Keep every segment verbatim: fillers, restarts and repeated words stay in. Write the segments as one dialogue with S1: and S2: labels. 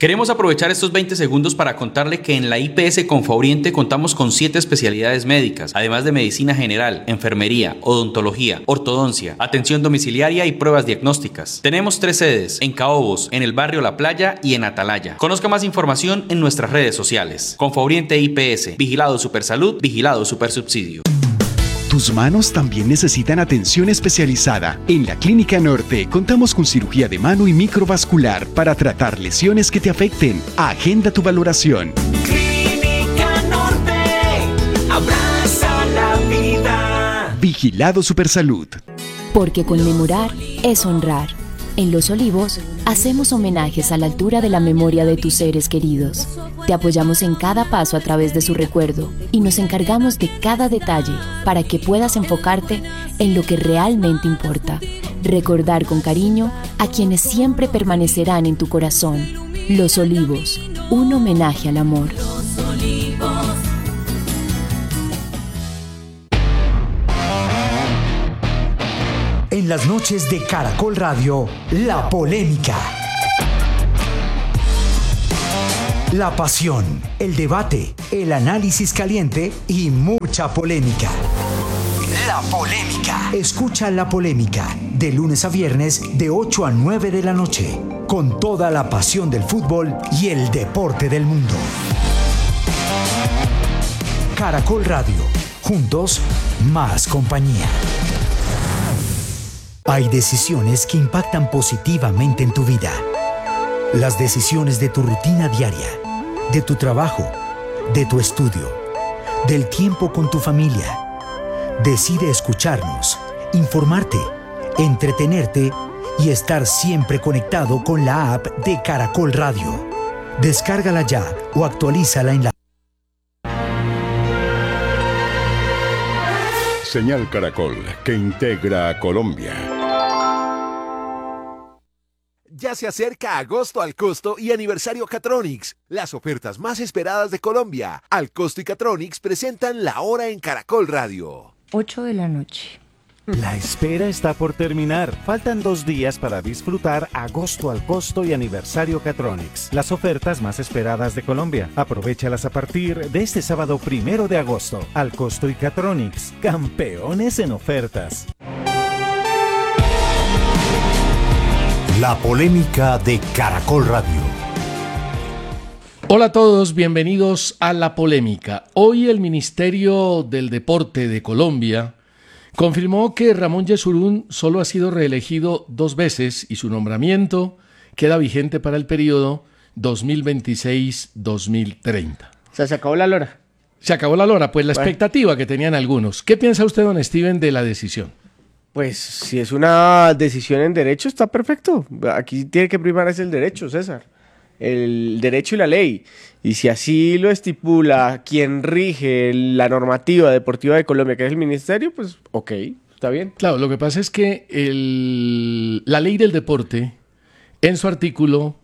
S1: Queremos aprovechar estos veinte segundos para contarle que en la I P S Confaoriente contamos con siete especialidades médicas, además de medicina general, enfermería, odontología, ortodoncia, atención domiciliaria y pruebas diagnósticas. Tenemos tres sedes, en Caobos, en el barrio La Playa y en Atalaya. Conozca más información en nuestras redes sociales. Confaoriente I P S, Vigilado Supersalud, Vigilado Supersubsidio.
S2: Tus manos también necesitan atención especializada. En la Clínica Norte contamos con cirugía de mano y microvascular para tratar lesiones que te afecten. Agenda tu valoración.
S3: Clínica Norte, abraza la vida.
S2: Vigilado Supersalud.
S4: Porque conmemorar es honrar. En Los Olivos, hacemos homenajes a la altura de la memoria de tus seres queridos. Te apoyamos en cada paso a través de su recuerdo y nos encargamos de cada detalle para que puedas enfocarte en lo que realmente importa. Recordar con cariño a quienes siempre permanecerán en tu corazón. Los Olivos, un homenaje al amor.
S3: Los Olivos.
S5: En las noches de Caracol Radio, La Polémica. La pasión, el debate, el análisis caliente y mucha polémica. La Polémica. Escucha La Polémica de lunes a viernes de ocho a nueve de la noche, con toda la pasión del fútbol y el deporte del mundo. Caracol Radio, juntos, más compañía. Hay decisiones que impactan positivamente en tu vida. Las decisiones de tu rutina diaria, de tu trabajo, de tu estudio, del tiempo con tu familia. Decide escucharnos, informarte, entretenerte y estar siempre conectado con la app de Caracol Radio. Descárgala ya o actualízala en la...
S6: Señal Caracol, que integra a Colombia.
S7: Ya se acerca agosto al costo y aniversario Catronics, las ofertas más esperadas de Colombia. Al costo y Catronics presentan La Hora en Caracol Radio.
S8: ocho de la noche.
S9: La espera está por terminar. Faltan dos días para disfrutar agosto al costo y aniversario Catronics, las ofertas más esperadas de Colombia. Aprovéchalas a partir de este sábado primero de agosto. Al costo y Catronics, campeones en ofertas.
S5: La Polémica de Caracol Radio.
S10: Hola a todos, bienvenidos a La Polémica. Hoy el Ministerio del Deporte de Colombia confirmó que Ramón Yesurún solo ha sido reelegido dos veces y su nombramiento queda vigente para el periodo dos mil veintiséis a dos mil treinta.
S11: O sea, se acabó la lora.
S10: Se acabó la lora, pues la
S11: Bueno.
S10: expectativa que tenían algunos. ¿Qué piensa usted, don Steven, de la decisión?
S11: Pues si es una decisión en derecho, está perfecto. Aquí tiene que primar es el derecho, César. El derecho y la ley. Y si así lo estipula quien rige la normativa deportiva de Colombia, que es el ministerio, pues ok, está bien.
S10: Claro, lo que pasa es que el, la ley del deporte, en su artículo,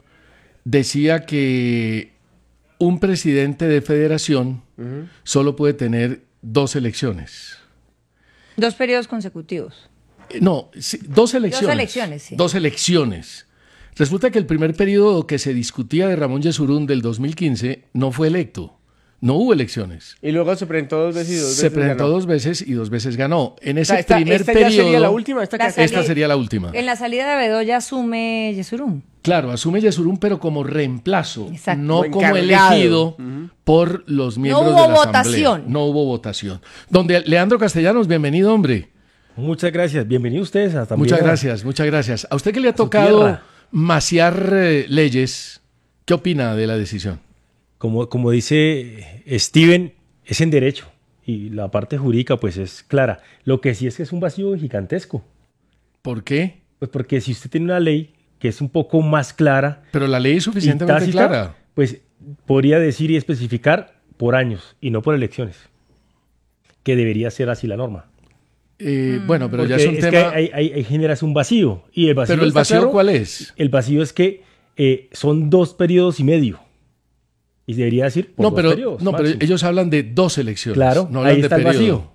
S10: decía que un presidente de federación uh-huh. solo puede tener dos elecciones.
S8: Dos periodos consecutivos.
S10: No, sí, dos elecciones.
S8: Dos elecciones, sí.
S10: Dos elecciones. Resulta que el primer periodo que se discutía de Ramón Yesurún del dos mil quince no fue electo. No hubo elecciones.
S11: Y luego se presentó dos veces y dos veces
S10: Se presentó
S11: ganó.
S10: dos veces y dos veces ganó. En ese
S11: O sea, esta,
S10: primer
S11: esta
S10: periodo...
S11: ¿Esta sería la última? ¿Esta,
S8: La
S11: que-
S10: esta sería la última.
S8: En la salida de Bedoya asume Yesurún.
S10: Claro, asume Yesurún, pero como reemplazo,
S8: Exacto.
S10: no
S11: Como
S10: como
S11: encargado.
S10: elegido
S11: Uh-huh.
S10: por los miembros
S8: hubo
S10: de la
S8: votación.
S10: Asamblea. No hubo votación. Donde Leandro Castellanos, bienvenido, hombre.
S12: Muchas gracias, bienvenidos ustedes a también
S10: Muchas
S12: a-
S10: gracias, muchas gracias. A usted que le ha
S12: su
S10: tocado
S12: tierra.
S10: maciar eh, leyes, ¿qué opina de la decisión?
S12: Como, como dice Steven, es en derecho y la parte jurídica pues es clara. Lo que sí es que es un vacío gigantesco.
S10: ¿Por qué?
S12: Pues porque si usted tiene una ley que es un poco más clara...
S10: Pero la ley es suficientemente
S12: y tácita,
S10: clara.
S12: Pues podría decir y especificar por años y no por elecciones, que debería ser así la norma.
S10: Eh, mm. Bueno, pero
S12: Porque
S10: ya es un
S12: es
S10: tema...
S12: que ahí, ahí, ahí generas un vacío. Y el vacío
S10: ¿Pero el
S12: está
S10: vacío
S12: claro.
S10: cuál es?
S12: El vacío es que eh, son dos periodos y medio. Y debería decir por
S10: No,
S12: dos
S10: pero,
S12: periodos.
S10: no pero
S12: máximo.
S10: ellos hablan de dos elecciones.
S12: Claro,
S10: no hablan
S12: ahí
S10: de
S12: está el
S10: periodo.
S12: vacío.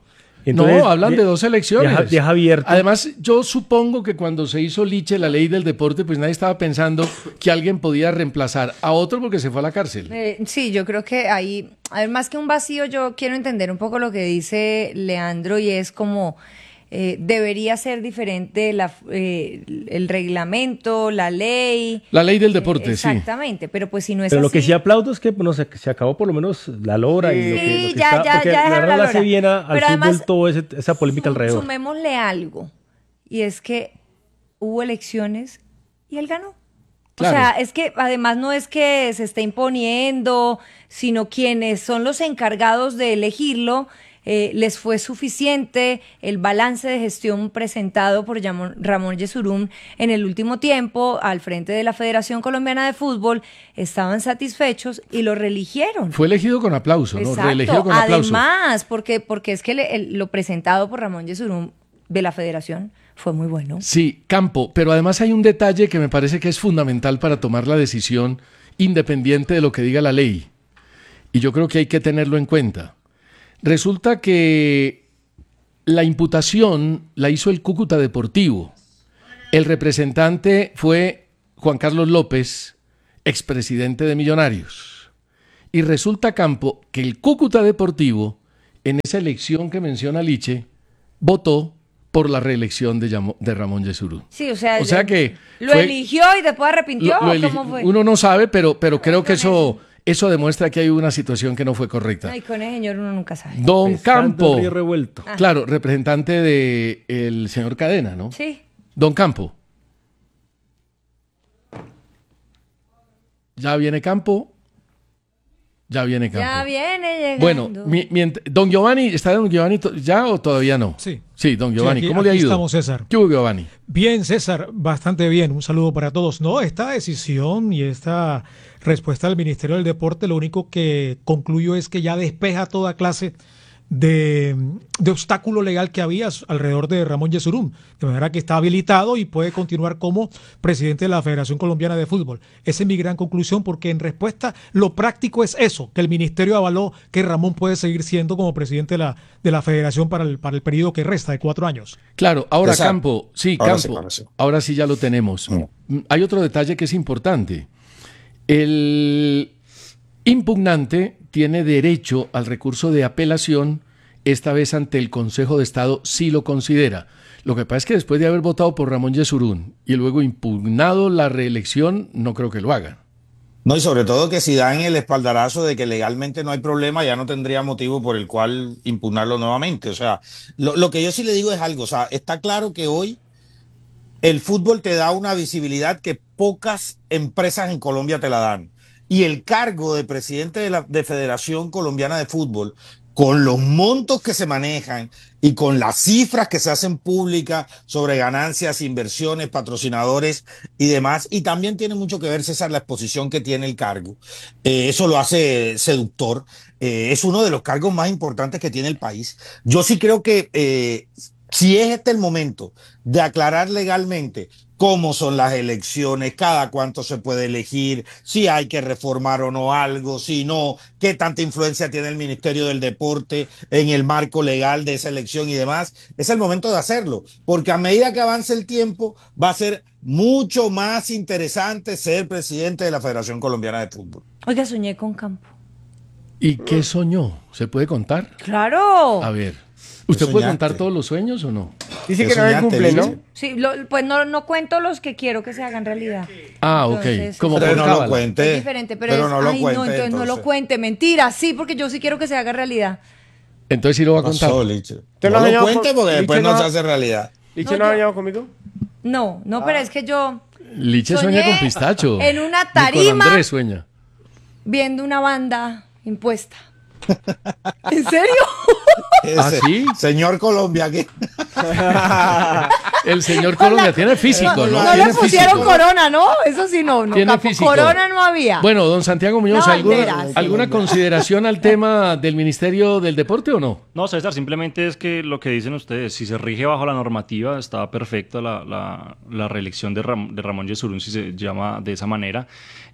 S12: Entonces,
S10: no, hablan de, de dos elecciones.
S12: Deja, deja abierto.
S10: Además, yo supongo que cuando se hizo Liche, la ley del deporte, pues nadie estaba pensando que alguien podía reemplazar a otro porque se fue a la cárcel.
S8: Eh, sí, yo creo que ahí, además que un vacío, yo quiero entender un poco lo que dice Leandro y es como... Eh, debería ser diferente la, eh, el reglamento, la ley.
S10: La ley del deporte,
S8: eh, exactamente,
S10: sí.
S8: Exactamente, pero pues si no es
S12: pero
S8: así...
S12: lo que sí aplaudo es que no sé, se acabó por lo menos la lora
S8: sí,
S12: y lo que, lo que
S8: ya,
S12: está,
S8: ya,
S12: porque
S8: ya
S12: la verdad
S8: la
S12: hace bien a, al
S8: pero
S12: fútbol
S8: además,
S12: toda esa polémica
S8: sum,
S12: alrededor.
S8: Sumémosle algo, y es que hubo elecciones y él ganó. Claro. O sea, es que además no es que se esté imponiendo, sino quienes son los encargados de elegirlo, eh, les fue suficiente el balance de gestión presentado por Ramón Yesurún en el último tiempo al frente de la Federación Colombiana de Fútbol, estaban satisfechos y lo reeligieron.
S10: Fue elegido con aplauso,
S8: Exacto.
S10: ¿no? Reelegido con aplauso.
S8: Además, porque, porque es que le, el, lo presentado por Ramón Yesurún de la Federación fue muy bueno.
S10: Sí, Campo, pero además hay un detalle que me parece que es fundamental para tomar la decisión independiente de lo que diga la ley. Y yo creo que hay que tenerlo en cuenta. Resulta que la imputación la hizo el Cúcuta Deportivo. El representante fue Juan Carlos López, expresidente de Millonarios. Y resulta, Campo, que el Cúcuta Deportivo, en esa elección que menciona Liche, votó por la reelección de, Yamo, de Ramón Yesurún.
S8: Sí, o sea,
S10: o sea que
S8: lo fue, eligió y después arrepintió.
S10: Lo, lo
S8: ¿Cómo fue?
S10: Uno no sabe, pero, pero creo que eso, eso demuestra que hay una situación que no fue correcta.
S8: Ay, con el señor uno nunca sabe.
S10: Don Campo,
S12: revuelto.
S8: Ah.
S10: Claro, representante de el señor Cadena, ¿no?
S8: Sí.
S10: Don Campo. Ya viene Campo. Ya viene Campo.
S8: Ya viene llegando.
S10: Bueno, mi, mi, don Giovanni, ¿está don Giovanni ya o todavía no?
S13: Sí.
S10: Sí, don Giovanni,
S13: sí, aquí,
S10: ¿cómo le ha ido?
S13: Estamos, César.
S10: ¿Qué hubo, Giovanni?
S13: Bien, César, bastante bien. Un saludo para todos. No, esta decisión y esta respuesta del Ministerio del Deporte, lo único que concluyo es que ya despeja toda clase de, de obstáculo legal que había alrededor de Ramón Yesurún, de manera que está habilitado y puede continuar como presidente de la Federación Colombiana de Fútbol. Esa es mi gran conclusión, porque en respuesta lo práctico es eso, que el ministerio avaló que Ramón puede seguir siendo como presidente de la, de la Federación para el, para el periodo que resta de cuatro años.
S10: Claro, ahora
S14: Exacto.
S10: Campo, sí,
S14: Ahora
S10: Campo,
S14: sí, ahora sí.
S10: ahora sí ya lo tenemos. Mm. Hay otro detalle que es importante. El impugnante tiene derecho al recurso de apelación, esta vez ante el Consejo de Estado, si lo considera. Lo que pasa es que después de haber votado por Ramón Yesurún y luego impugnado la reelección, no creo que lo hagan.
S14: No, y sobre todo que si dan el espaldarazo de que legalmente no hay problema, ya no tendría motivo por el cual impugnarlo nuevamente. O sea, lo, lo que yo sí le digo es algo, o sea, está claro que hoy el fútbol te da una visibilidad que pocas empresas en Colombia te la dan. Y el cargo de presidente de la de Federación Colombiana de Fútbol, con los montos que se manejan y con las cifras que se hacen públicas sobre ganancias, inversiones, patrocinadores y demás, y también tiene mucho que ver, César, la exposición que tiene el cargo. Eh, eso lo hace seductor. Eh, es uno de los cargos más importantes que tiene el país. Yo sí creo que eh, si es este el momento de aclarar legalmente cómo son las elecciones, cada cuánto se puede elegir, si hay que reformar o no algo, si no, qué tanta influencia tiene el Ministerio del Deporte en el marco legal de esa elección y demás, es el momento de hacerlo, porque a medida que avance el tiempo va a ser mucho más interesante ser presidente de la Federación Colombiana de Fútbol.
S8: Oiga, soñé con Campo.
S10: ¿Y qué soñó? ¿Se puede contar?
S8: ¡Claro!
S10: A ver, ¿usted puede contar todos los sueños o no?
S11: Dice que no hay cumple, ¿no?
S8: Sí, lo, pues no, no cuento los que quiero que se hagan realidad.
S10: Ah,
S8: Entonces,
S10: ok. Como
S14: pero
S10: por
S14: no
S10: cábala.
S14: lo cuente.
S8: Es diferente, pero,
S14: pero
S8: es,
S14: no lo
S8: ay,
S14: cuente,
S8: no, entonces,
S14: entonces.
S8: no lo cuente. Mentira, sí, porque yo sí quiero que se haga realidad.
S10: Entonces sí lo va a contar.
S14: Pasó, Liche.
S11: ¿Te
S14: No
S11: lo has
S14: lo
S11: soñado
S14: cuente
S11: con-
S14: porque
S11: Liche
S14: después no,
S11: no-
S14: se hace realidad.
S11: ¿Liche
S8: No,
S11: no ha
S8: yo-
S11: bañado conmigo?
S8: No, no, pero es que yo
S10: Liche
S8: Soñé
S10: sueña con pistacho.
S8: en una
S10: Ni
S8: tarima.
S10: con Andrés sueña.
S8: viendo una banda impuesta. ¿En serio?
S10: ¿Ah,
S14: Ese
S10: sí?
S14: Señor Colombia, ¿qué?
S10: El señor Colombia tiene físico, ¿no?
S8: No, no
S10: tiene
S8: le pusieron
S10: físico.
S8: corona, ¿no? Eso sí, no. no
S10: Tiene
S8: capo,
S10: físico.
S8: corona no había.
S10: Bueno, don Santiago Muñoz,
S8: Una
S10: ¿alguna,
S8: bandera, sí.
S10: ¿alguna consideración al tema del Ministerio del Deporte o no?
S15: No, César, simplemente es que lo que dicen ustedes, si se rige bajo la normativa, está perfecta la, la, la reelección de, Ram, de Ramón Yesurún, si se llama de esa manera.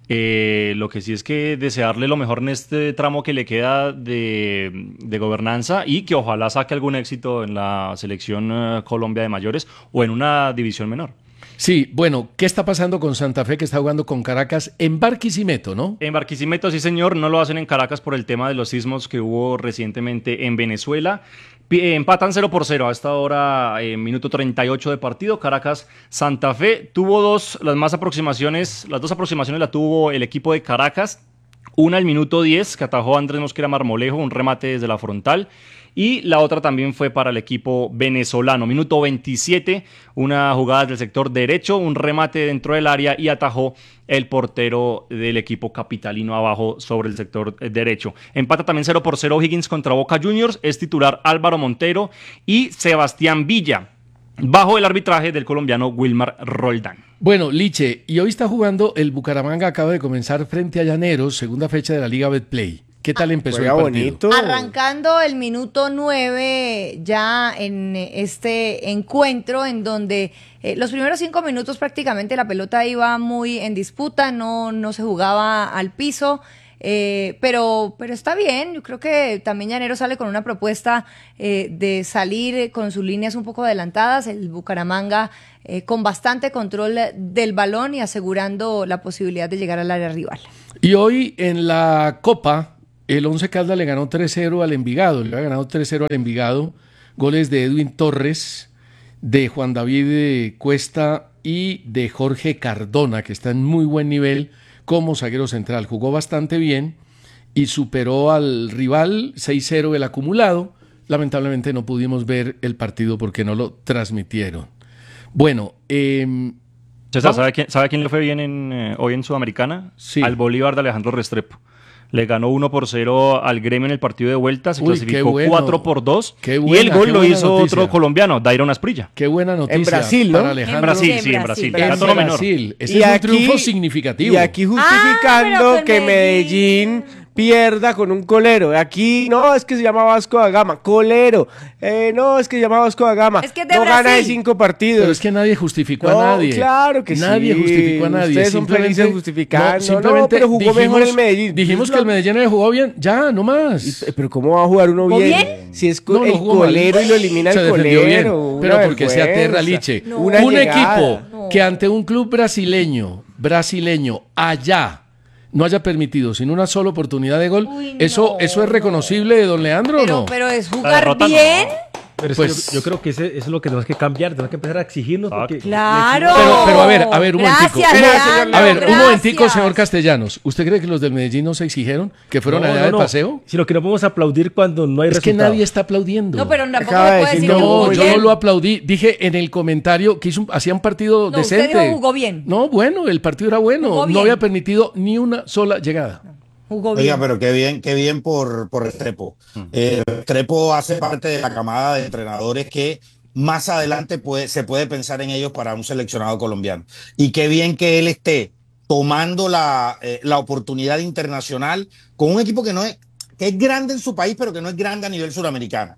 S15: Eh, lo que sí es que desearle lo mejor en este tramo que le queda de, de gobernanza y que ojalá saque algún éxito en la selección uh, Colombia de mayores o en una división menor.
S10: Sí, bueno, ¿qué está pasando con Santa Fe que está jugando con Caracas en Barquisimeto, no?
S15: En Barquisimeto, sí señor, no lo hacen en Caracas por el tema de los sismos que hubo recientemente en Venezuela. Empatan cero por cero a esta hora, en minuto treinta y ocho de partido. Caracas, Santa Fe tuvo dos, las más aproximaciones, las dos aproximaciones la tuvo el equipo de Caracas. Una al minuto diez, que atajó Andrés Mosquera Marmolejo, un remate desde la frontal. Y la otra también fue para el equipo venezolano. Minuto veintisiete, una jugada del sector derecho, un remate dentro del área y atajó el portero del equipo capitalino abajo sobre el sector derecho. Empata también cero por cero Higgins contra Boca Juniors. Es titular Álvaro Montero y Sebastián Villa, bajo el arbitraje del colombiano Wilmar Roldán.
S10: Bueno, Liche, y hoy está jugando el Bucaramanga, acaba de comenzar frente a Llaneros, segunda fecha de la Liga Betplay. ¿Qué tal empezó el partido?
S11: Bonito.
S8: Arrancando el minuto nueve ya en este encuentro en donde eh, los primeros cinco minutos prácticamente la pelota iba muy en disputa, no, no se jugaba al piso. Eh, pero, pero está bien, yo creo que también Llanero sale con una propuesta eh, de salir con sus líneas un poco adelantadas, el Bucaramanga eh, con bastante control del balón y asegurando la posibilidad de llegar al área rival.
S10: Y hoy en la Copa, el Once Caldas le ganó tres cero al Envigado, le ha ganado tres cero al Envigado, goles de Edwin Torres, de Juan David Cuesta y de Jorge Cardona, que está en muy buen nivel como zaguero central, jugó bastante bien y superó al rival seis cero el acumulado. Lamentablemente no pudimos ver el partido porque no lo transmitieron. Bueno, eh,
S15: César, ¿sabe quién, ¿sabe quién le fue bien en, eh, hoy en Sudamericana?
S10: Sí.
S15: Al Bolívar de Alejandro Restrepo. Le ganó uno por cero al Gremio en el partido de vuelta, se
S10: Uy,
S15: clasificó
S10: bueno.
S15: cuatro por dos
S10: Qué
S15: y
S10: buena,
S15: el gol
S10: qué
S15: lo
S10: buena
S15: hizo
S10: noticia.
S15: otro colombiano, Dairon Asprilla.
S10: Qué buena noticia.
S11: En Brasil, ¿no?
S10: para Alejandro.
S15: En Brasil, sí, en Brasil.
S10: En
S15: Dato no menor.
S10: Brasil. Ese
S11: Y
S10: es un
S11: aquí-
S10: triunfo significativo.
S11: Y aquí justificando
S8: Ah, pero con
S11: que Medellín pierda con un colero. Aquí, no, es que se llama Vasco da Gama. Colero. Eh, no, es que se llama Vasco da Gama.
S8: Es que es de
S11: no gana de
S8: Brasil.
S11: cinco partidos.
S10: Pero es que nadie justificó
S11: No,
S10: a nadie.
S11: claro que
S10: nadie
S11: sí.
S10: justificó a nadie.
S11: Ustedes son
S10: Simplemente-
S11: felices justificando. No,
S10: simplemente
S11: pero jugó mejor el Medellín.
S10: Dijimos que el Medellín le jugó bien. Ya, no más.
S11: Pero ¿cómo va a jugar uno
S8: ¿Jugó
S11: bien?
S8: bien?
S11: Si es co-
S10: No, no
S11: el
S10: jugó mal.
S11: colero y lo elimina
S10: Se
S11: el
S10: defendió
S11: colero.
S10: bien,
S11: una
S10: pero porque se
S11: vergüenza.
S10: aterra Liche.
S8: No.
S11: Una
S10: Un
S11: llegada.
S10: equipo que ante un club brasileño, brasileño, allá, no haya permitido sin una sola oportunidad de gol,
S8: Uy,
S10: eso,
S8: no,
S10: eso es reconocible de don Leandro
S8: Pero,
S10: o no?
S8: pero es
S15: La
S8: jugar
S15: derrota no.
S8: bien.
S12: Pero es
S10: Pues-
S12: que yo, yo creo que ese, eso es lo que tenemos que cambiar, tenemos que empezar a exigirnos. Porque
S8: Claro.
S10: Pero, pero a ver, a ver, un
S8: Gracias,
S10: momentico. Un-
S8: Leandro,
S10: a ver, un
S8: gracias.
S10: momentico, señor Castellanos. ¿Usted cree que los del Medellín no se exigieron? ¿Que fueron
S12: No,
S10: allá
S12: no,
S10: de
S12: no.
S10: paseo?
S12: Sino que no podemos aplaudir cuando no hay
S10: Es que
S12: resultado.
S10: nadie está aplaudiendo.
S8: No, pero tampoco
S11: Acaba
S8: me
S11: de
S8: puede
S11: decir
S8: decir que
S11: no,
S8: jugó
S10: No, yo
S8: bien.
S10: no lo aplaudí. Dije en el comentario que hizo un- hacía un partido
S8: No, usted
S10: decente.
S8: dijo jugó bien.
S10: No, bueno, el partido era bueno.
S8: Jugó
S10: No
S8: bien.
S10: había permitido ni una sola llegada.
S8: Jugó
S14: Oiga,
S8: bien.
S14: pero qué bien, qué bien por, por Restrepo. Eh, Restrepo hace parte de la camada de entrenadores que más adelante puede, se puede pensar en ellos para un seleccionado colombiano. Y qué bien que él esté tomando la, eh, la oportunidad internacional con un equipo que no es, que es grande en su país, pero que no es grande a nivel suramericano.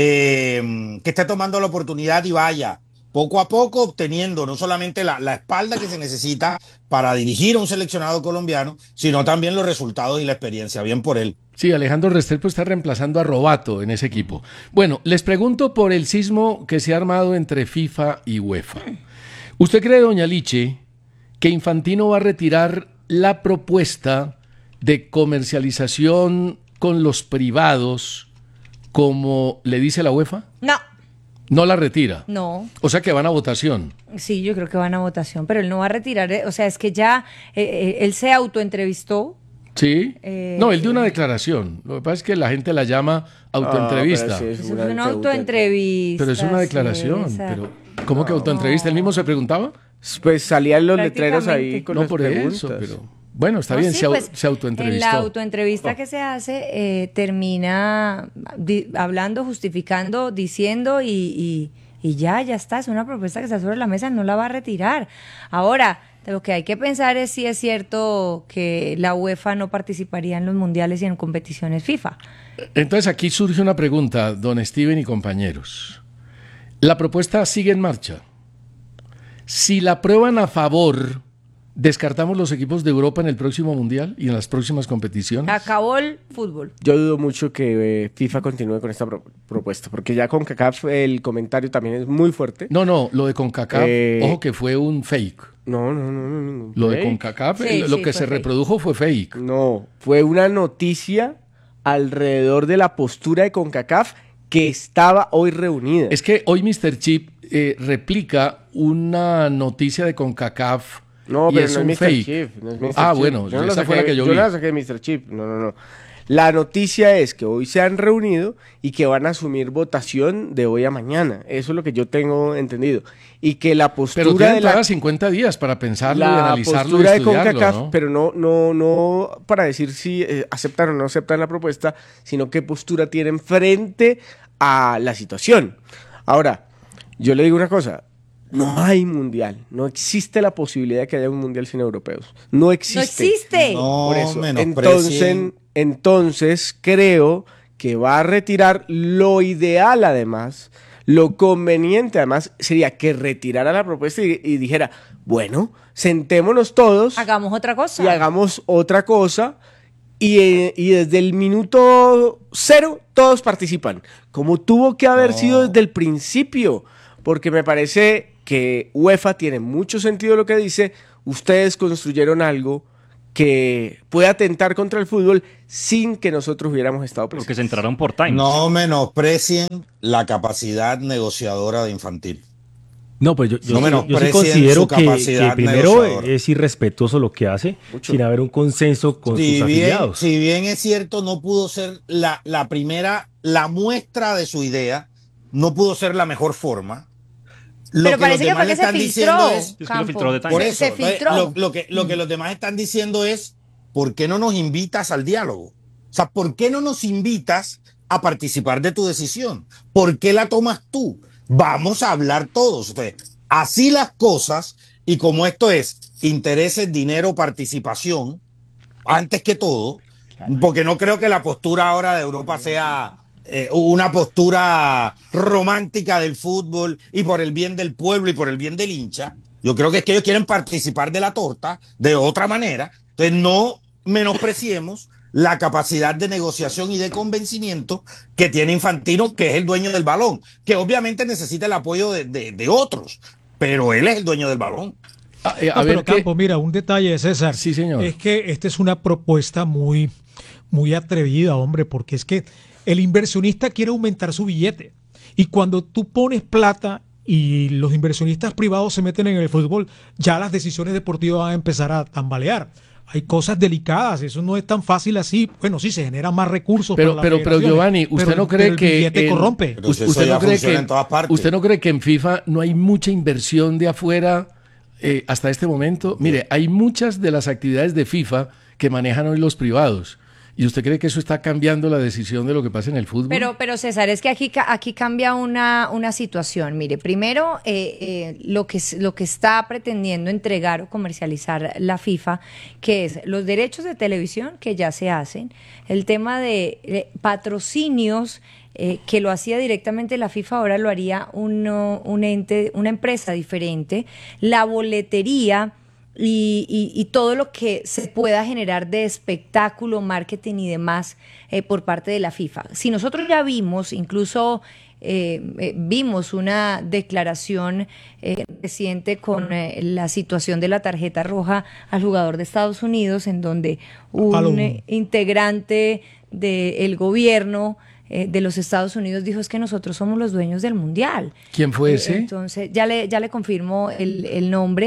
S14: Eh, que esté tomando la oportunidad y vaya poco a poco obteniendo no solamente la, la espalda que se necesita para dirigir a un seleccionado colombiano, sino también los resultados y la experiencia. Bien por él.
S10: Sí, Alejandro Restrepo está reemplazando a Robato en ese equipo. Bueno, les pregunto por el sismo que se ha armado entre FIFA y UEFA. ¿Usted cree, doña Liche, que Infantino va a retirar la propuesta de comercialización con los privados como le dice la UEFA?
S8: No,
S10: No la retira.
S8: no.
S10: O sea que van a votación.
S8: Sí, yo creo que van a votación, pero él no va a retirar. eh, O sea, es que ya eh, eh, él se autoentrevistó.
S10: ¿Sí?
S8: Eh,
S10: no, él dio una declaración. Lo que pasa es que la gente la llama autoentrevista.
S11: Ah, pero sí,
S8: Es
S11: es
S8: una,
S11: una
S8: autoentrevista.
S10: Pero es una declaración.
S8: César.
S10: Pero, ¿cómo que autoentrevista? ¿Él mismo se preguntaba?
S11: Pues salían los letreros ahí
S8: Prácticamente.
S11: con
S10: No
S11: las
S10: por
S11: preguntas.
S10: eso, pero bueno, está
S8: No,
S10: bien,
S8: sí,
S10: se, au-
S8: pues,
S10: se autoentrevistó.
S8: En la autoentrevista que se hace, eh, termina di- hablando, justificando, diciendo y, y- y ya, ya está, es una propuesta que está sobre la mesa, no la va a retirar. Ahora, lo que hay que pensar es si es cierto que la UEFA no participaría en los mundiales y en competiciones FIFA.
S10: Entonces aquí surge una pregunta, don Steven y compañeros. La propuesta sigue en marcha. Si la aprueban a favor, ¿descartamos los equipos de Europa en el próximo mundial y en las próximas competiciones?
S8: Acabó el fútbol.
S11: Yo dudo mucho que eh, FIFA continúe con esta pro- propuesta, porque ya con CONCACAF el comentario también es muy fuerte.
S10: No, no, lo de CONCACAF,
S11: Eh,
S10: ojo que fue un fake.
S11: No, no, no, no. ningún
S10: Lo de
S11: fake.
S10: CONCACAF,
S8: Sí,
S10: el- lo
S8: sí,
S10: que
S8: fue
S10: se
S8: fake.
S10: reprodujo fue fake.
S11: No, fue una noticia alrededor de la postura de CONCACAF que estaba hoy reunida.
S10: Es que hoy mister Chip eh, replica una noticia de CONCACAF
S11: No,
S10: y
S11: pero
S10: es
S11: no es
S10: un
S11: mister
S10: fake.
S11: Chip, no es mister
S10: Ah,
S11: Chip.
S10: bueno,
S11: Yo no
S10: esa
S11: la
S10: fue la
S11: saqué-
S10: que yo,
S11: yo
S10: vi.
S11: no la saqué de mister Chip, no, no, no. La noticia es que hoy se han reunido y que van a asumir votación de hoy a mañana. Eso es lo que yo tengo entendido. Y que la postura
S10: Pero tienen
S11: de la...
S10: todavía cincuenta días para pensarlo y
S11: la
S10: analizarlo y
S11: postura de
S10: estudiarlo,
S11: CONCACAF,
S10: ¿no?
S11: pero no, no, no para decir si eh, aceptan o no aceptan la propuesta, sino qué postura tienen frente a la situación. Ahora, yo le digo una cosa, no hay mundial, no existe la posibilidad de que haya un mundial sin europeos, no existe.
S8: No existe.
S14: No,
S11: Por eso,
S14: menosprecien.
S11: entonces, entonces creo que va a retirar lo ideal además, lo conveniente además sería que retirara la propuesta y, y dijera, bueno, sentémonos todos
S8: Hagamos otra cosa.
S11: y hagamos otra cosa y, eh, y desde el minuto cero todos participan, como tuvo que haber
S14: No.
S11: sido desde el principio, porque me parece que UEFA tiene mucho sentido lo que dice, ustedes construyeron algo que puede atentar contra el fútbol sin que nosotros hubiéramos estado presentes.
S15: Porque se entraron por time.
S14: No menosprecien la capacidad negociadora de Infantil.
S12: No, pues yo, yo,
S14: No
S12: yo- yo sí
S14: menosprecien
S12: considero
S14: su
S12: que, que
S14: capacidad
S12: primero
S14: negociadora.
S12: es irrespetuoso lo que hace sin haber un consenso con
S14: Si
S12: sus
S14: bien,
S12: afiliados.
S14: si bien es cierto, no pudo ser la, la primera, la muestra de su idea, no pudo ser la mejor forma. Lo
S8: Pero
S14: que
S8: parece
S14: los
S8: que fue
S14: demás
S8: que
S14: le
S8: se
S14: están
S8: filtró,
S14: diciendo es,
S15: Es que lo
S8: Campo.
S15: filtró de time.
S14: por
S8: Se-
S14: eso,
S8: se
S14: entonces,
S8: filtró.
S14: lo, lo que, lo que los demás están diciendo es, ¿por qué no nos invitas al diálogo? O sea, ¿por qué no nos invitas a participar de tu decisión? ¿Por qué la tomas tú? Vamos a hablar todos. Entonces, así las cosas, y como esto es intereses, dinero, participación, antes que todo, porque no creo que la postura ahora de Europa sea eh, una postura romántica del fútbol y por el bien del pueblo y por el bien del hincha. Yo creo que es que ellos quieren participar de la torta de otra manera. Entonces no menospreciemos la capacidad de negociación y de convencimiento que tiene Infantino, que es el dueño del balón, que obviamente necesita el apoyo de, de, de otros, pero él es el dueño del balón.
S10: Ah, eh, a
S13: No,
S10: ver
S13: pero
S10: qué-
S13: Campo, mira, un detalle de César.
S10: Sí, señor.
S13: Es que esta es una propuesta muy, muy atrevida, hombre, porque es que el inversionista quiere aumentar su billete. Y cuando tú pones plata y los inversionistas privados se meten en el fútbol, ya las decisiones deportivas van a empezar a tambalear. Hay cosas delicadas, eso no es tan fácil así. Bueno, sí, se generan más recursos.
S10: Pero,
S13: para las
S10: pero, pero
S13: federaciones,
S10: Giovanni, ¿usted
S13: pero-
S10: no cree
S13: pero el
S10: que
S13: billete
S10: en-
S13: corrompe?
S14: Pero
S10: Usted,
S14: eso
S10: usted
S14: ya
S10: no cree
S14: funciona
S10: que
S14: en todas partes.
S10: ¿Usted no cree que en FIFA no hay mucha inversión de afuera eh, hasta este momento? Mire, hay muchas de las actividades de FIFA que manejan hoy los privados. ¿Y usted cree que eso está cambiando la decisión de lo que pasa en el fútbol?
S8: Pero, pero César, es que aquí, ca- aquí cambia una, una situación. Mire, primero, eh, eh, lo, que, es- lo que está pretendiendo entregar o comercializar la FIFA, que es los derechos de televisión que ya se hacen, el tema de, de patrocinios eh, que lo hacía directamente la FIFA, ahora lo haría uno, un ente, una empresa diferente, la boletería. Y, y, y todo lo que se pueda generar de espectáculo, marketing y demás eh, por parte de la FIFA. Si nosotros ya vimos, incluso eh, eh, vimos una declaración eh, reciente con eh, la situación de la tarjeta roja al jugador de Estados Unidos, en donde un
S13: Palom.
S8: eh, integrante del gobierno eh, de los Estados Unidos dijo es que nosotros somos los dueños del mundial.
S10: ¿Quién fue
S8: Eh,
S10: ese?
S8: Entonces, ya le, ya le confirmo el, el nombre.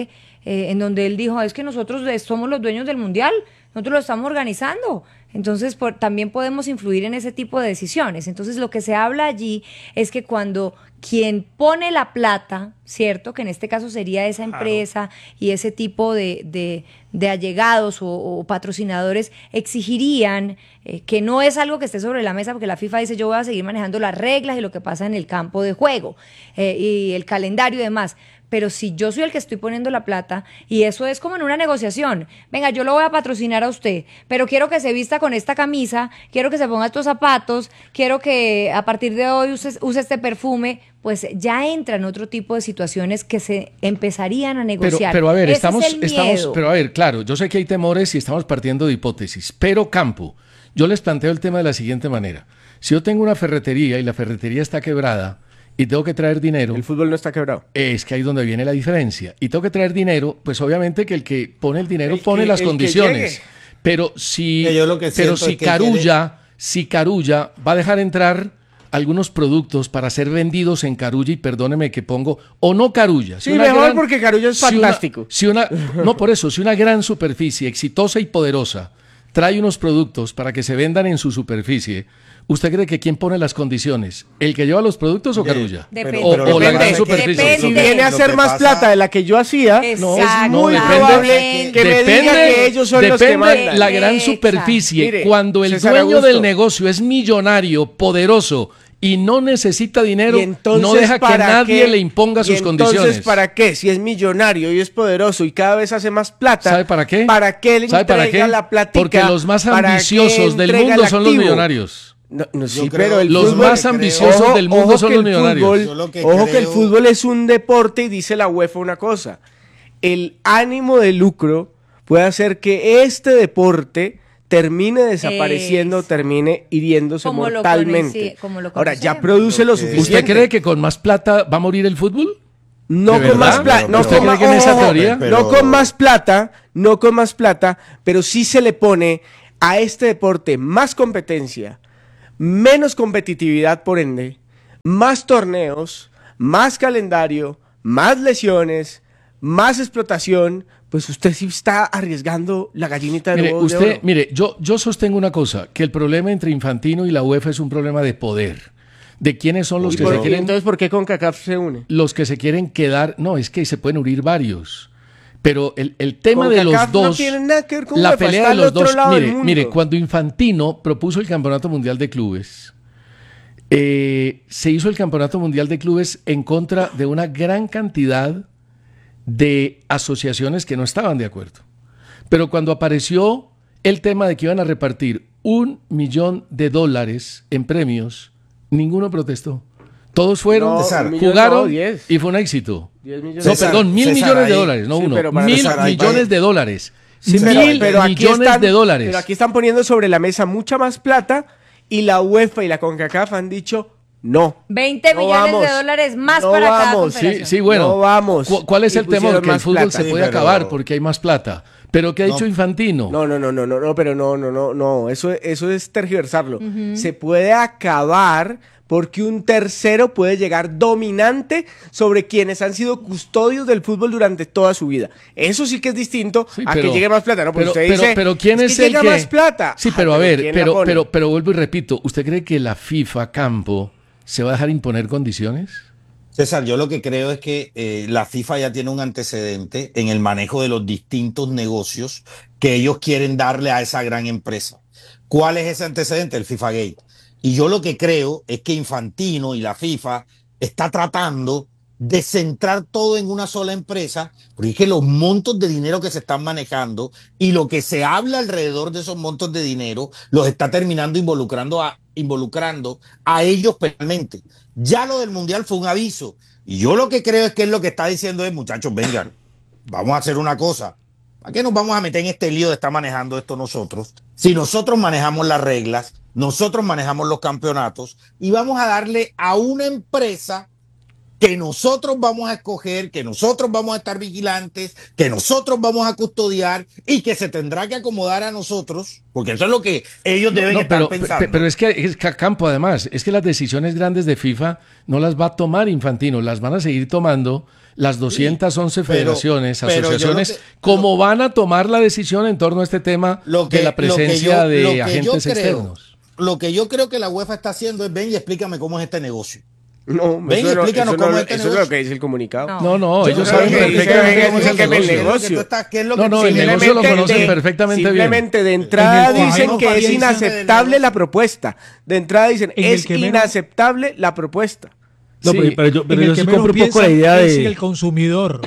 S8: eh, en donde él dijo, es que nosotros somos los dueños del Mundial, nosotros lo estamos organizando. Entonces por, también podemos influir en ese tipo de decisiones. Entonces lo que se habla allí es que cuando quien pone la plata, ¿cierto? Que en este caso sería esa empresa claro. y ese tipo de, de, de allegados o, o patrocinadores exigirían eh, que no es algo que esté sobre la mesa, porque la FIFA dice yo voy a seguir manejando las reglas y lo que pasa en el campo de juego eh, y el calendario y demás. Pero si yo soy el que estoy poniendo la plata, y eso es como en una negociación, venga, yo lo voy a patrocinar a usted, pero quiero que se vista con esta camisa, quiero que se ponga estos zapatos, quiero que a partir de hoy use, use este perfume, pues ya entran otro tipo de situaciones que se empezarían a negociar.
S10: Pero, pero a ver,
S8: Ese
S10: estamos,
S8: es el
S10: estamos,
S8: miedo.
S10: pero a ver, claro, yo sé que hay temores y estamos partiendo de hipótesis, pero Campo, yo les planteo el tema de la siguiente manera. Si yo tengo una ferretería y la ferretería está quebrada, y tengo que traer dinero.
S11: El fútbol no está quebrado.
S10: Es que ahí es donde viene la diferencia. Y tengo que traer dinero, pues obviamente que el que pone el dinero el pone que, las condiciones. Pero si, que pero si Carulla, quiere... si Carulla va a dejar entrar algunos productos para ser vendidos en Carulla, y perdóneme que pongo, o no Carulla.
S11: Si sí, mejor gran, porque Carulla es fantástico.
S10: Si una, si una, no, por eso, si una gran superficie exitosa y poderosa trae unos productos para que se vendan en su superficie, ¿usted cree que quién pone las condiciones? ¿El que lleva los productos o Carulla?
S8: Depende.
S10: O, o la gran superficie.
S11: Depende. Si viene a hacer más pasa... plata de la que yo hacía,
S8: Exacto.
S11: es muy no, probable que
S10: depende,
S11: me diga que ellos son los que mandan.
S10: La gran superficie, Mire, cuando el César dueño Augusto. del negocio es millonario, poderoso y no necesita dinero, no deja que nadie qué? le imponga sus
S11: entonces,
S10: condiciones.
S11: Entonces, ¿para qué? Si es millonario y es poderoso y cada vez hace más plata,
S10: ¿sabe para qué?
S11: ¿Para qué le
S10: ¿Sabe
S11: entrega
S10: para qué?
S11: la platica?
S10: Porque los más ambiciosos del mundo son los millonarios.
S11: No, no, sí, pero el
S10: los
S11: fútbol,
S10: más ambiciosos
S11: ojo,
S10: del mundo son los millonarios.
S11: Fútbol, que ojo creo... que el fútbol es un deporte y dice la UEFA una cosa. El ánimo de lucro puede hacer que este deporte termine desapareciendo, es... termine hiriéndose como mortalmente. Lo como lo Ahora, ya produce lo suficiente.
S10: ¿Usted cree que con más plata va a morir el fútbol?
S11: No con más plata, no, con, ma-
S10: esa teoría?
S11: Pero... no con más plata, no con más plata, pero sí se le pone a este deporte más competencia, menos competitividad por ende, más torneos, más calendario, más lesiones, más explotación, pues usted sí está arriesgando la gallinita de
S10: mire,
S11: huevos
S10: usted,
S11: de oro.
S10: Mire, yo, yo sostengo una cosa, que el problema entre Infantino y la UEFA es un problema de poder. De quiénes son los
S11: Uy,
S10: que
S11: por,
S10: se quieren...
S11: Entonces, ¿por qué CONCACAF se une?
S10: Los que se quieren quedar... No, es que se pueden unir varios. Pero el, el tema de los dos...
S11: No tiene nada que ver con
S10: la
S11: UEFA,
S10: pelea de los dos... Mire,
S11: mire,
S10: mire, cuando Infantino propuso el Campeonato Mundial de Clubes, eh, se hizo el Campeonato Mundial de Clubes en contra de una gran cantidad de asociaciones que no estaban de acuerdo. Pero cuando apareció el tema de que iban a repartir un millón de dólares en premios, ninguno protestó. Todos fueron,
S11: no,
S10: César,
S11: millón,
S10: jugaron
S11: no, diez.
S10: Y fue un éxito.
S11: No,
S10: César, perdón, mil César, millones ahí, de dólares, no sí, uno. Mil
S11: César,
S10: millones
S11: ahí,
S10: de dólares.
S11: Sí,
S10: mil
S11: pero, pero
S10: millones
S11: están,
S10: de dólares.
S11: Pero aquí están poniendo sobre la mesa mucha más plata y la UEFA y la CONCACAF han dicho no.
S8: veinte
S11: no
S8: millones
S11: vamos,
S8: de dólares más
S11: no
S8: para
S11: vamos,
S8: cada confederación.
S10: Sí, sí, bueno.
S11: No vamos.
S10: ¿Cu- ¿Cuál es el temor? Que el fútbol
S11: plata.
S10: se puede sí, pero... acabar porque hay más plata. ¿Pero qué ha dicho
S11: no.
S10: Infantino?
S11: No, no, no, no, no, no, pero no, no, no, no. Eso, eso es tergiversarlo. Uh-huh. Se puede acabar porque un tercero puede llegar dominante sobre quienes han sido custodios del fútbol durante toda su vida. Eso sí que es distinto sí, a pero, que llegue más plata, ¿no? Porque
S10: pero,
S11: usted dice,
S10: pero, pero ¿quién es,
S11: es que
S10: el
S11: llega
S10: que...
S11: más plata?
S10: Sí, pero ah, a ver,
S11: pero,
S10: pero, pero, pero vuelvo y repito, ¿usted cree que la FIFA, Campo, se va a dejar imponer condiciones?
S14: César, yo lo que creo es que eh, la FIFA ya tiene un antecedente en el manejo de los distintos negocios que ellos quieren darle a esa gran empresa. ¿Cuál es ese antecedente? El FIFA Gate. Y yo lo que creo es que Infantino y la FIFA está tratando de centrar todo en una sola empresa, porque es que los montos de dinero que se están manejando y lo que se habla alrededor de esos montos de dinero los está terminando involucrando a, involucrando a ellos penalmente. Ya lo del Mundial fue un aviso. Y yo lo que creo es que es lo que está diciendo es, muchachos, vengan, vamos a hacer una cosa. ¿Para qué nos vamos a meter en este lío de estar manejando esto nosotros? Si nosotros manejamos las reglas, nosotros manejamos los campeonatos y vamos a darle a una empresa que nosotros vamos a escoger, que nosotros vamos a estar vigilantes, que nosotros vamos a custodiar y que se tendrá que acomodar a nosotros, porque eso es lo que ellos deben
S10: No,
S14: estar
S10: pero,
S14: pensando.
S10: pe- pero es que, es que Campo, además, es que las decisiones grandes de FIFA no las va a tomar Infantino, las van a seguir tomando las doscientas once
S14: pero-
S10: federaciones,
S14: pero yo lo
S10: asociaciones,
S14: que-
S10: como van a tomar la decisión en torno a este tema
S14: Lo que-
S10: de la
S14: lo que
S10: presencia
S14: yo-
S10: de
S14: lo que yo
S10: agentes
S14: creo-
S10: externos.
S14: Lo que yo creo que la UEFA está haciendo es, ven y explícame cómo es este negocio.
S11: No,
S14: Ven y
S11: eso no-
S14: explícanos
S11: eso no-
S14: cómo es este
S11: eso no es
S14: negocio.
S11: lo que dice el comunicado.
S10: No, no,
S11: Yo
S10: ellos
S11: creo
S10: saben
S11: que dice
S10: perfectamente
S11: que
S10: cómo es
S11: es
S10: el
S11: que el
S10: negocio.
S11: negocio.
S10: No, no, el negocio lo conocen perfectamente bien.
S11: Simplemente de entrada
S13: En el
S11: dicen
S13: cual-
S11: que es
S13: en el
S11: inaceptable la propuesta. De entrada dicen,
S13: En el
S11: es
S13: que menos-
S11: inaceptable la propuesta.
S12: No,
S10: Sí,
S12: pero, pero yo, pero
S13: en
S12: yo
S13: el que
S12: sí
S13: menos
S12: compro un poco la
S13: piensa
S12: idea
S13: es en
S12: de...
S13: el consumidor.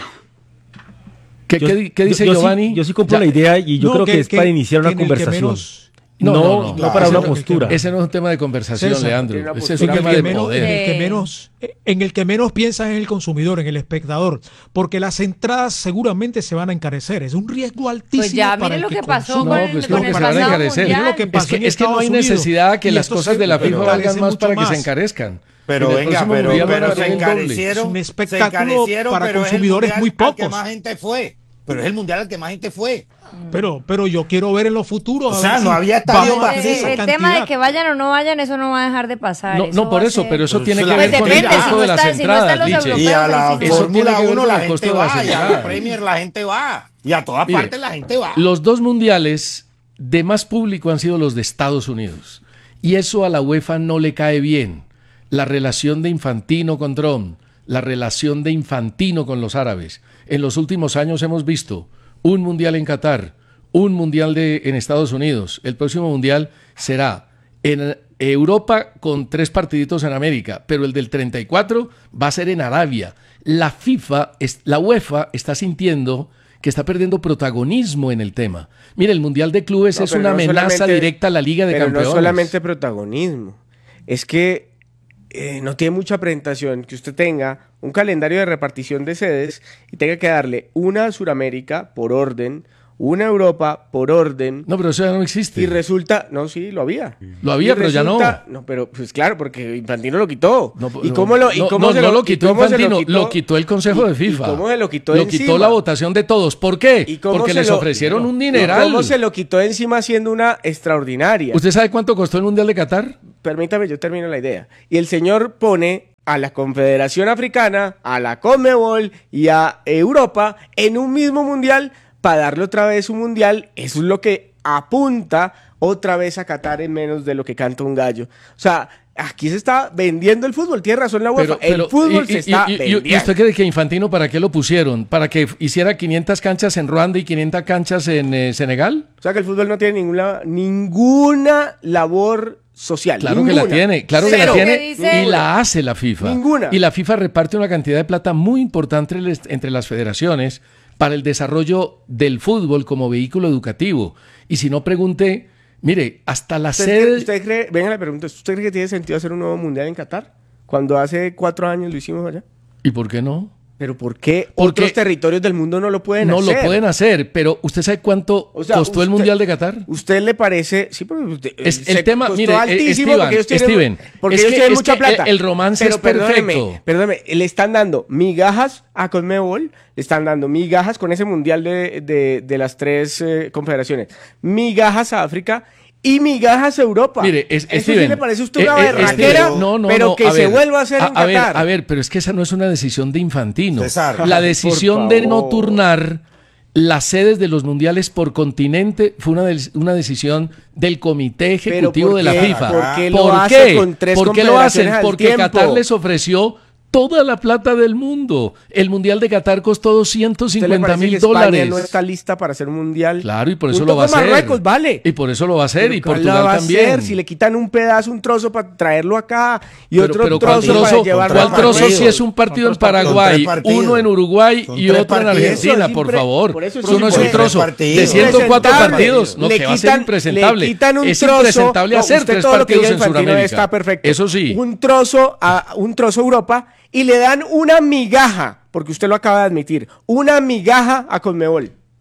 S10: ¿Qué,
S12: yo-
S10: qué di- qué dice
S12: yo- yo sí-
S10: Giovanni?
S12: yo sí compro
S10: Ya-
S12: la idea y yo
S13: No,
S12: creo que,
S13: que-
S12: es
S13: que-
S12: para iniciar
S13: que
S12: una
S13: en el que
S12: conversación.
S13: menos-
S10: No,
S12: No,
S10: no,
S12: no,
S10: no,
S12: para
S10: ese
S12: una
S10: no-
S12: postura.
S10: Ese no es un tema de conversación,
S13: César,
S10: Leandro.
S11: una
S10: Ese es
S11: postura
S10: un
S13: En
S10: tema
S13: el,
S10: de
S13: que menos, en
S10: poder.
S13: el que menos, en el que menos piensa es en el consumidor, en el espectador, porque las entradas seguramente se van a encarecer. Es un riesgo altísimo.
S8: Pues ya,
S13: para
S8: mire
S13: el
S8: lo que
S13: que
S8: pasó
S13: consume.
S10: No,
S8: con el-
S10: pues
S8: con
S10: creo que
S8: el
S10: se van a
S8: pasado
S10: encarecer.
S8: mundial.
S13: Mire lo que
S10: Es
S13: pasó
S10: que,
S13: en
S10: es que no hay
S13: Estados Unidos,
S10: necesidad que
S13: y
S10: las
S13: esto
S10: cosas
S13: se
S10: de la FIFA
S13: encarece
S10: valgan más
S13: mucho
S10: para que
S13: más.
S10: se encarezcan.
S14: Pero
S10: En el
S14: venga,
S10: próximo
S14: pero,
S10: mundial van a
S14: pero se
S10: valer el doble.
S14: encarecieron.
S13: Es un
S14: se
S13: espectáculo
S14: encarecieron,
S13: para
S14: pero es el
S13: consumidores
S14: mundial
S13: muy
S14: al que
S13: pocos.
S14: más gente fue. Pero es el mundial al que más gente fue.
S13: Pero, pero yo quiero ver en los futuros.
S14: O
S13: a
S14: sea,
S13: ver
S14: no
S13: si
S14: había estadio
S13: vamos a
S14: vacío.
S13: hacer esa
S8: El
S13: cantidad.
S8: tema de que vayan o no vayan, eso no va a dejar de pasar.
S10: No, no, por
S8: va a
S10: eso,
S8: ser-
S10: pero eso
S14: Pues
S10: tiene que
S14: la-
S10: ver
S8: Pues
S10: con el
S8: depende,
S10: costo
S8: si no
S10: de las
S8: está- si no
S10: entradas,
S8: están los
S10: Liche.
S8: europeos,
S14: Y a la
S8: pero sí.
S10: Eso tiene
S14: Fórmula
S10: que ver
S14: uno
S10: con
S14: la
S10: el costo
S14: gente
S10: de las
S14: va, y a la
S10: entradas.
S14: Premier la gente va. Y a todas
S10: Mire,
S14: partes la gente va.
S10: Los dos mundiales de más público han sido los de Estados Unidos. Y eso a la UEFA no le cae bien. La relación de Infantino con Trump, la relación de Infantino con los árabes. En los últimos años hemos visto un mundial en Qatar, un mundial de, en Estados Unidos. El próximo mundial será en Europa con tres partiditos en América, pero el del treinta y cuatro va a ser en Arabia. La FIFA, es- la UEFA está sintiendo que está perdiendo protagonismo en el tema. Mire, el Mundial de Clubes
S11: No,
S10: es
S11: pero
S10: una
S11: no
S10: amenaza
S11: solamente-
S10: directa a la Liga de
S11: pero
S10: Campeones.
S11: no solamente protagonismo. Es que eh, no tiene mucha presentación que usted tenga un calendario de repartición de sedes y tenga que darle una a Sudamérica por orden, una a Europa por orden.
S10: No, pero eso ya no existe.
S11: Y resulta, no, sí, lo había.
S10: Lo había,
S11: Y
S10: pero ya no.
S11: resulta- No, pero pues claro, porque Infantino lo quitó.
S10: No,
S11: ¿Y
S10: no,
S11: cómo lo, y
S10: no,
S11: cómo
S10: no,
S11: se
S10: no lo
S11: y
S10: quitó
S11: cómo se
S10: Infantino, lo quitó el Consejo de FIFA.
S11: ¿Y cómo se lo quitó
S10: Lo
S11: encima?
S10: quitó la votación de todos. ¿Por qué?
S11: ¿Y cómo
S10: Porque
S11: se
S10: les
S11: lo-
S10: ofrecieron un
S11: ¿Y
S10: dineral.
S11: cómo se lo quitó encima haciendo una extraordinaria?
S10: ¿Usted sabe cuánto costó el Mundial de Qatar?
S11: Permítame, yo termino la idea. Y el señor pone a la Confederación Africana, a la Conmebol y a Europa en un mismo mundial para darle otra vez un mundial. Eso es lo que apunta otra vez a Qatar en menos de lo que canta un gallo. O sea, aquí se está vendiendo el fútbol. Tiene razón la UEFA.
S10: Pero- pero-
S11: el fútbol
S10: y-
S11: se
S10: y-
S11: está
S10: y- y-
S11: vendiendo.
S10: ¿Y usted cree que Infantino para qué lo pusieron? ¿Para que hiciera quinientas canchas en Ruanda y quinientas canchas en eh, Senegal?
S11: O sea que el fútbol no tiene ninguna, ninguna labor social.
S10: Claro
S11: ninguna.
S10: que la tiene, claro que
S11: Cero.
S10: la tiene
S8: ¿Qué dice?
S10: y la hace la FIFA.
S11: Ninguna.
S10: Y la FIFA reparte una cantidad de plata muy importante entre les- entre las federaciones para el desarrollo del fútbol como vehículo educativo. Y si no, pregunte, mire, hasta la
S11: ¿Usted,
S10: sede...
S11: cree- usted cree, venga, le pregunto, ¿usted cree que tiene sentido hacer un nuevo mundial en Qatar? Cuando hace cuatro años lo hicimos allá.
S10: ¿Y por qué no?
S11: ¿Pero por qué
S10: Porque
S11: otros territorios del mundo no lo pueden
S10: No
S11: hacer?
S10: lo pueden hacer, pero ¿usted sabe cuánto
S11: O sea,
S10: costó el
S11: usted-
S10: Mundial de Qatar?
S11: ¿Usted le parece? Sí, pero usted,
S10: Es-
S11: se
S10: el tema,
S11: costó
S10: mire, eh,
S11: altísimo
S10: Esteban,
S11: porque ellos tienen,
S10: Steven,
S11: porque
S10: es
S11: ellos
S10: que-
S11: tienen
S10: es
S11: mucha
S10: que
S11: plata.
S10: el romance
S11: Pero
S10: es perfecto.
S11: Perdóneme, perdóneme, le están dando migajas a Conmebol, le están dando migajas con ese mundial de, de, de las tres eh, confederaciones, migajas a África y migajas a Europa.
S10: Mire, es,
S11: ¿Eso
S10: Steven,
S11: sí le parece a usted
S10: eh,
S11: una
S10: eh,
S11: berraquera?
S10: Steven, no, no,
S11: pero
S10: no,
S11: que
S10: a
S11: se
S10: ver,
S11: vuelva a hacer
S10: a,
S11: en
S10: a ver,
S11: Qatar.
S10: a ver, pero es que esa no es una decisión de Infantino.
S14: César.
S10: La
S11: Por
S10: decisión de no
S11: favor.
S10: turnar las sedes de los mundiales por continente fue una, de- una decisión del Comité Ejecutivo
S11: ¿por
S10: de la
S11: qué?
S10: FIFA.
S11: ¿Por qué lo hace con tres
S10: ¿Por qué lo hacen?
S11: confederaciones al
S10: Porque
S11: tiempo?
S10: Qatar les ofreció toda la plata del mundo. El Mundial de Qatar costó doscientos
S11: ¿Usted le
S10: cincuenta
S11: parece
S10: mil
S11: que España
S10: dólares.
S11: no está lista para hacer un mundial?
S10: Claro, y por eso
S11: Junto
S10: lo va a
S11: con
S10: hacer.
S11: Marruecos, vale.
S10: Y por eso lo va a hacer,
S11: Pero
S10: y
S11: ¿cuál
S10: Portugal
S11: la va a
S10: también.
S11: hacer? Si le quitan un pedazo, un trozo para traerlo acá y
S10: Pero-
S11: otro
S10: pero ¿cuál
S11: trozo,
S10: trozo,
S11: para llevarlo
S10: ¿cuál
S11: a
S10: trozo
S11: Marruecos?
S10: si es un partido en
S14: Son tres
S10: Paraguay,
S14: partidos.
S10: uno en Uruguay
S14: Son
S10: y
S14: tres
S10: otro en
S14: partidos.
S10: Argentina,
S11: Eso es
S10: por
S11: impre-
S10: favor?
S11: por eso es
S10: Eso no es un
S11: impresentable.
S10: trozo
S14: partidos.
S10: de ciento cuatro
S11: Impresentable.
S10: partidos. No,
S11: Le
S10: que va a ser
S11: quitan-
S10: impresentable.
S11: le quitan un
S10: Es
S11: trozo.
S10: impresentable
S11: No,
S10: hacer
S11: usted
S10: tres
S11: todo lo que
S10: partidos
S11: diga
S10: en
S11: Infantino
S10: Sudamérica.
S11: está perfecto.
S10: Eso sí.
S11: Un trozo a un trozo a Europa y le dan una migaja, porque usted lo acaba de admitir, una migaja a Conmebol.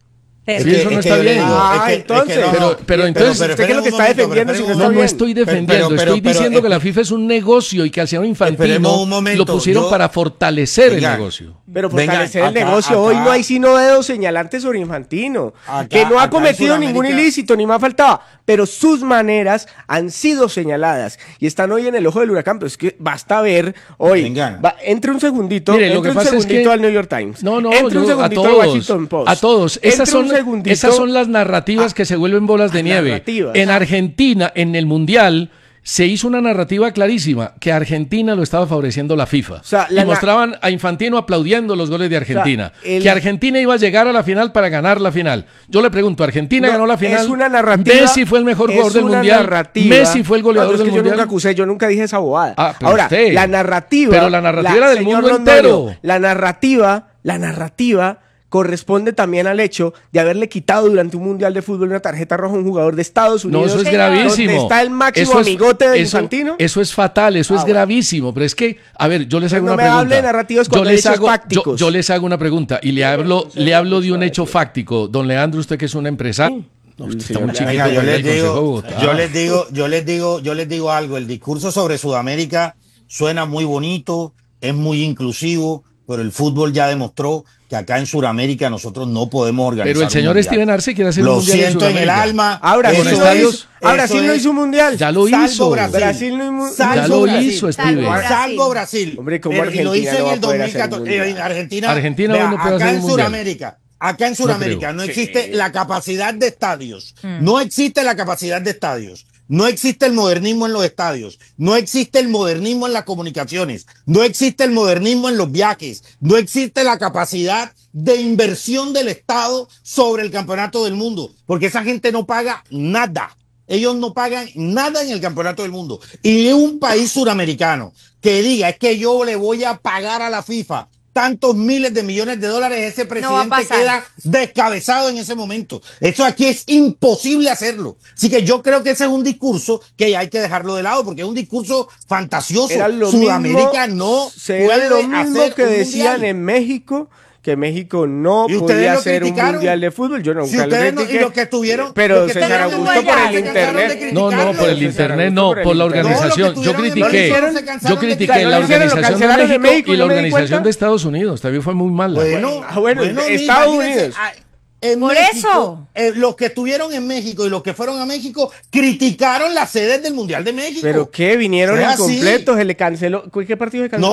S8: Pero,
S10: sí, eso no está bien.
S11: Ah, es que, entonces.
S10: Es que no, pero, pero entonces,
S11: pero, ¿usted qué es lo que está defendiendo? Si no,
S10: no, no estoy defendiendo, pero, pero, estoy pero, diciendo pero, que la FIFA es un negocio y que al señor Infantino momento, lo pusieron yo, para fortalecer venga, el negocio.
S11: Pero fortalecer venga, el acá, negocio. Acá, hoy no hay sino dedos señalantes sobre Infantino, acá, que no ha cometido ningún ilícito, ni más faltaba, pero sus maneras han sido señaladas y están hoy en el ojo del huracán. Pero es que basta ver hoy. Va, entre un segundito, Mire, entre un segundito es que, al New York Times.
S10: No, no,
S11: entre un
S10: yo,
S11: segundito
S10: a todos,
S11: al Washington Post.
S10: A todos. Esas son, esas son las narrativas a, que se vuelven bolas de nieve. Narrativas. En Argentina, en el Mundial, se hizo una narrativa clarísima que a Argentina lo estaba favoreciendo la FIFA. O sea, la y mostraban a Infantino aplaudiendo los goles de Argentina. O sea, el... Que Argentina iba a llegar a la final para ganar la final. Yo le pregunto, ¿Argentina no, ganó la final?
S11: Es una narrativa.
S10: Messi fue el mejor jugador del Mundial. Narrativa. Messi fue el goleador no, es que del
S11: yo
S10: Mundial.
S11: Yo nunca acusé, yo nunca dije esa bobada.
S10: Ah,
S11: Ahora,
S10: usted,
S11: la narrativa...
S10: Pero la narrativa
S11: la,
S10: era del mundo entero.
S11: La narrativa, la narrativa... corresponde también al hecho de haberle quitado durante un mundial de fútbol una tarjeta roja a un jugador de Estados Unidos.
S10: No, eso es gravísimo.
S11: Donde está el máximo
S10: eso es,
S11: amigote de
S10: eso,
S11: Infantino.
S10: Eso es fatal, eso ah, es bueno. gravísimo. Pero es que, a ver, yo les hago
S11: no
S10: una
S11: me
S10: pregunta.
S11: Hable de narrativas
S10: yo les
S11: hechos
S10: hago,
S11: fácticos.
S10: Yo, yo les hago una pregunta y le hablo, le hablo de un hecho fáctico. Don Leandro, usted que es un empresario. No, usted está muy chiquito.
S14: Venga, yo les digo, yo les digo, yo les digo, yo les digo algo. El discurso sobre Sudamérica suena muy bonito, es muy inclusivo, pero el fútbol ya demostró que acá en Sudamérica nosotros no podemos organizar.
S10: Pero el señor
S14: un
S10: Steven Arce quiere hacer
S14: lo
S10: un mundial.
S14: Lo siento en, en el alma.
S11: Ahora sí no hizo, ahora sí no hizo un mundial.
S10: Ya lo hizo.
S14: Brasil.
S11: Brasil no
S10: ya lo
S14: Brasil.
S10: hizo, Steven.
S14: Salvo Brasil.
S11: Hombre, ¿cómo Argentina
S14: lo hizo
S11: no
S14: en el dos mil catorce.
S11: En
S14: Argentina.
S10: Argentina
S14: vea,
S10: no puede
S14: acá
S10: hacer
S14: en
S10: un
S14: Sudamérica. Acá en Sudamérica no, no existe sí. la capacidad de estadios. Mm. No existe la capacidad de estadios. No existe el modernismo en los estadios, no existe el modernismo en las comunicaciones, no existe el modernismo en los viajes, no existe la capacidad de inversión del Estado sobre el campeonato del mundo, porque esa gente no paga nada. Ellos no pagan nada en el campeonato del mundo. Y un país suramericano que diga, es que yo le voy a pagar a la FIFA tantos miles de millones de dólares, ese presidente no queda descabezado en ese momento. Eso aquí es imposible hacerlo. Así que yo creo que ese es un discurso que hay que dejarlo de lado, porque es un discurso fantasioso. Sudamérica no puede
S11: lo mismo
S14: hacer
S11: que decían mundial. En México, que México no podía hacer un mundial de fútbol. Yo nunca
S14: si
S11: lo critiqué.
S14: No, y los que estuvieron,
S11: pero
S14: que
S11: César Augusto por el internet.
S10: No, no, por el internet no, por la organización. No, yo critiqué, yo critiqué la organización de México y la organización de Estados Unidos. También fue muy mala.
S14: Bueno,
S11: ah, bueno, bueno Estados Unidos.
S14: En
S8: Por
S14: México,
S8: eso.
S14: Eh, los que estuvieron en México y los que fueron a México criticaron las sedes del Mundial de México.
S11: ¿Pero qué? Vinieron incompletos, se le canceló. ¿Qué partido se canceló?
S14: No,